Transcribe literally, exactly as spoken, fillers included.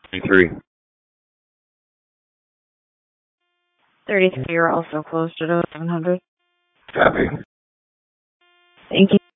thirty-three. thirty-three, you're also closed at oh seven hundred. Copy. Thank you.